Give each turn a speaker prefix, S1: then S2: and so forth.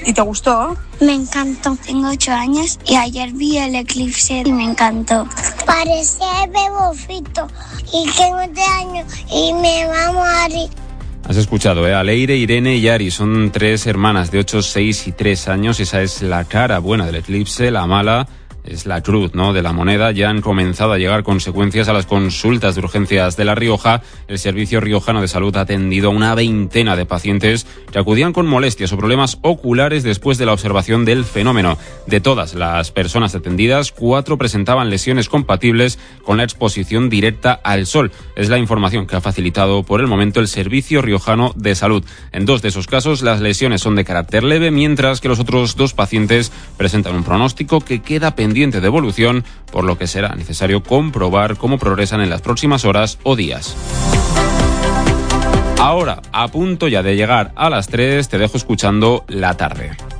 S1: ¿Y te gustó?
S2: Me encantó. Tengo 8 años y ayer vi el eclipse y me encantó. Parecía bebofito y tengo 3 años y me va a morir.
S3: Has escuchado, Aleire, Irene y Ari son 3 hermanas de 8, 6 y 3 años. Esa es la cara buena del eclipse, la mala es la cruz, ¿no?, de la moneda. Ya han comenzado a llegar consecuencias a las consultas de urgencias de La Rioja. El Servicio Riojano de Salud ha atendido a una veintena de pacientes que acudían con molestias o problemas oculares después de la observación del fenómeno. De todas las personas atendidas, 4 presentaban lesiones compatibles con la exposición directa al sol. Es la información que ha facilitado por el momento el Servicio Riojano de Salud. En 2 de esos casos, las lesiones son de carácter leve, mientras que los otros 2 pacientes presentan un pronóstico que queda pendiente de evolución, por lo que será necesario comprobar cómo progresan en las próximas horas o días. Ahora, a punto ya de llegar a las 3, te dejo escuchando La Tarde.